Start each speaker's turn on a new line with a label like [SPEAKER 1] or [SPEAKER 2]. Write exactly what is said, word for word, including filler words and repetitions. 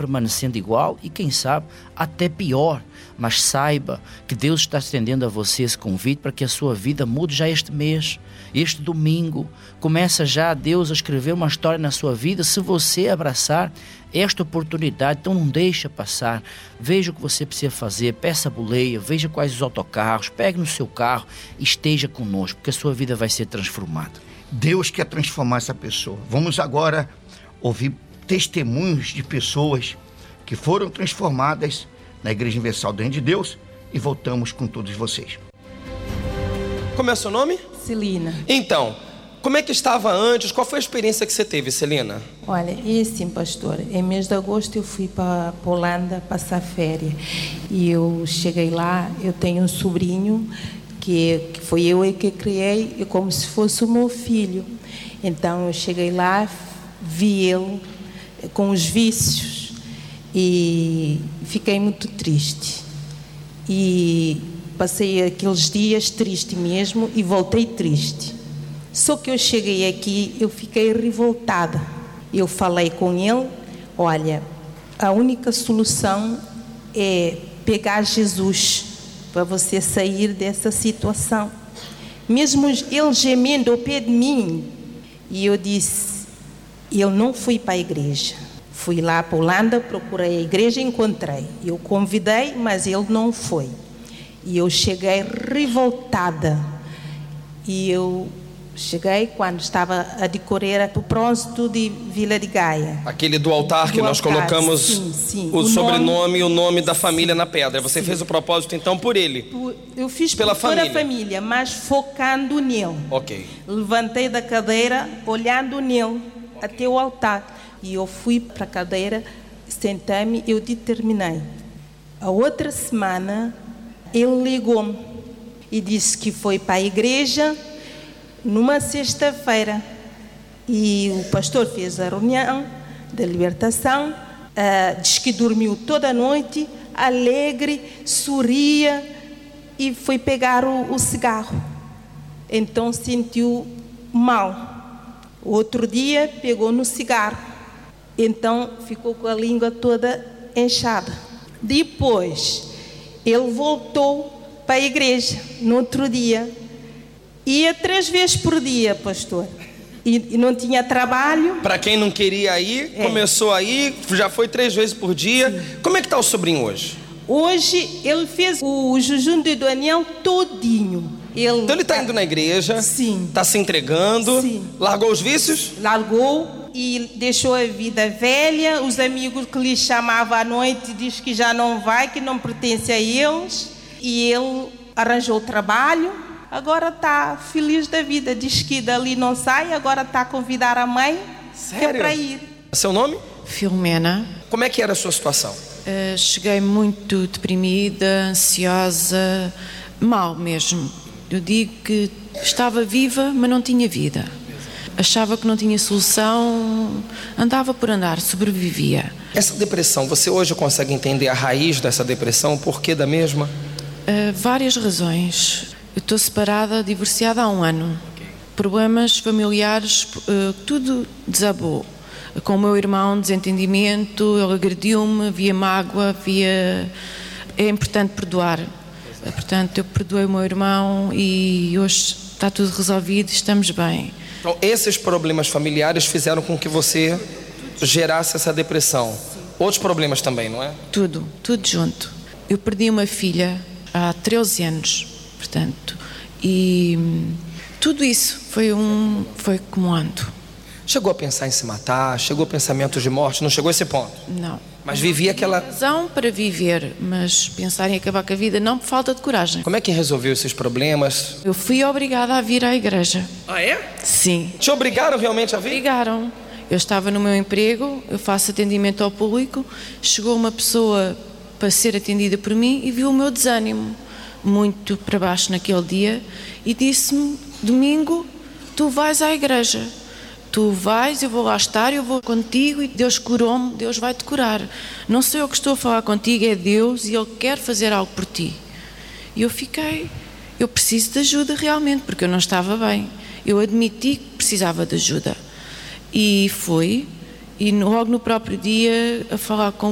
[SPEAKER 1] permanecendo igual e, quem sabe, até pior. Mas saiba que Deus está estendendo a você esse convite para que a sua vida mude já este mês, este domingo. Começa já Deus a escrever uma história na sua vida se você abraçar esta oportunidade. Então não deixa passar. Veja o que você precisa fazer, peça a boleia, veja quais os autocarros, pegue no seu carro e esteja conosco, porque a sua vida vai ser transformada.
[SPEAKER 2] Deus quer transformar essa pessoa. Vamos agora ouvir testemunhos de pessoas que foram transformadas na Igreja Universal do Reino de Deus e voltamos com todos vocês.
[SPEAKER 3] Como é o seu nome?
[SPEAKER 4] Celina.
[SPEAKER 3] Então, como é que estava antes? Qual foi a experiência que você teve, Celina?
[SPEAKER 4] Olha, é assim, pastor, em mês de agosto eu fui para a Holanda passar férias e eu cheguei lá, eu tenho um sobrinho que, que foi eu que criei, é como se fosse o meu filho. Então eu cheguei lá, vi ele com os vícios e fiquei muito triste. E passei aqueles dias triste mesmo e voltei triste. Só que eu cheguei aqui, eu fiquei revoltada. Eu falei com ele, olha, a única solução é pegar Jesus para você sair dessa situação. Mesmo ele gemendo ao pé de mim, e eu disse, eu não fui para a igreja. Fui lá para a Holanda, procurei a igreja e encontrei. Eu convidei, mas ele não foi. E eu cheguei revoltada. E eu cheguei quando estava a decorar o bronze de Vila de Gaia.
[SPEAKER 3] Aquele do altar
[SPEAKER 4] do
[SPEAKER 3] que nós
[SPEAKER 4] altar,
[SPEAKER 3] colocamos
[SPEAKER 4] sim, sim.
[SPEAKER 3] o,
[SPEAKER 4] o
[SPEAKER 3] sobrenome e o nome da
[SPEAKER 4] sim,
[SPEAKER 3] família na pedra. Você
[SPEAKER 4] sim.
[SPEAKER 3] fez o propósito então por ele?
[SPEAKER 4] Eu fiz
[SPEAKER 3] pela
[SPEAKER 4] por toda
[SPEAKER 3] família.
[SPEAKER 4] a família, mas focando nele.
[SPEAKER 3] Ok.
[SPEAKER 4] Levantei da cadeira, olhando nele, até o altar. E eu fui para a cadeira, sentei-me e eu determinei. A outra semana, ele ligou-me e disse que foi para a igreja numa sexta-feira. E o pastor fez a reunião da libertação, uh, disse que dormiu toda a noite, alegre, sorria e foi pegar o, o cigarro. Então sentiu mal. Outro dia pegou no cigarro. Então ficou com a língua toda inchada. Depois ele voltou para a igreja no outro dia. Ia três vezes por dia, pastor. E, e não tinha trabalho.
[SPEAKER 3] Para quem não queria ir, é. começou a ir, já foi três vezes por dia. Sim. Como é que está o sobrinho hoje?
[SPEAKER 4] Hoje ele fez o jejum de Daniel todinho. Ele,
[SPEAKER 3] então ele está indo na igreja,
[SPEAKER 4] sim.
[SPEAKER 3] Está se entregando,
[SPEAKER 4] sim.
[SPEAKER 3] Largou os vícios?
[SPEAKER 4] Largou e deixou a vida velha. Os amigos que lhe chamavam à noite diz que já não vai, que não pertence a eles. E ele arranjou trabalho. Agora está feliz da vida. Diz que dali não sai, agora está a convidar a mãe.
[SPEAKER 3] Sério?
[SPEAKER 4] Que é para ir.
[SPEAKER 3] Seu nome?
[SPEAKER 5] Filomena.
[SPEAKER 3] Como é que era a sua situação?
[SPEAKER 5] Uh, cheguei muito deprimida, ansiosa, mal mesmo. Eu digo que estava viva, mas não tinha vida. Achava que não tinha solução, andava por andar, sobrevivia.
[SPEAKER 3] Essa depressão, você hoje consegue entender a raiz dessa depressão, o porquê da mesma?
[SPEAKER 5] Uh, várias razões. Eu estou separada, divorciada há um ano. Problemas familiares, uh, tudo desabou. Com o meu irmão, desentendimento, ele agrediu-me, havia mágoa, havia... É importante perdoar. Portanto, eu perdoei o meu irmão e hoje está tudo resolvido e estamos bem.
[SPEAKER 3] Então, esses problemas familiares fizeram com que você gerasse essa depressão. Outros problemas também, não é?
[SPEAKER 5] Tudo, tudo junto. Eu perdi uma filha há treze anos, portanto, e tudo isso foi um, foi acumulando.
[SPEAKER 3] Chegou a pensar em se matar? Chegou a pensamentos de morte? Não chegou a esse ponto?
[SPEAKER 5] Não.
[SPEAKER 3] Mas vivia aquela...
[SPEAKER 5] razão para viver, mas pensar em acabar com a vida não por falta de coragem.
[SPEAKER 3] Como é que resolveu esses problemas?
[SPEAKER 5] Eu fui obrigada a vir à igreja.
[SPEAKER 3] Ah, é?
[SPEAKER 5] Sim.
[SPEAKER 3] Te obrigaram realmente a vir?
[SPEAKER 5] Obrigaram. Eu estava no meu emprego, eu faço atendimento ao público, chegou uma pessoa para ser atendida por mim e viu o meu desânimo muito para baixo naquele dia e disse-me, domingo, tu vais à igreja. Tu vais, eu vou lá estar, eu vou contigo e Deus curou-me, Deus vai te curar. Não sou eu que estou a falar contigo, é Deus e Ele quer fazer algo por ti. E eu fiquei, eu preciso de ajuda realmente, porque eu não estava bem. Eu admiti que precisava de ajuda. E fui, e logo no próprio dia, a falar com